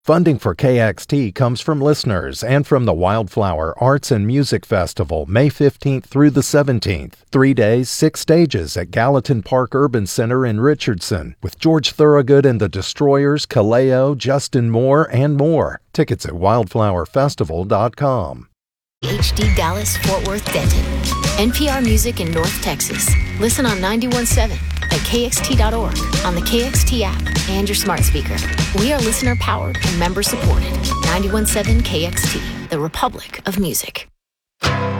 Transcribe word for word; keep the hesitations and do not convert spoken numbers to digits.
Funding for K X T comes from listeners and from the Wildflower Arts and Music Festival, May fifteenth through the seventeenth. Three days, six stages at Gallatin Park Urban Center in Richardson, with George Thorogood and the Destroyers, Kaleo, Justin Moore, and more. Tickets at wildflower festival dot com. H D Dallas, Fort Worth, Denton. N P R Music in North Texas. Listen on ninety-one point seven at K X T dot org, on the K X T app, and your smart speaker. We are listener-powered and member-supported. ninety-one point seven K X T, the Republic of Music.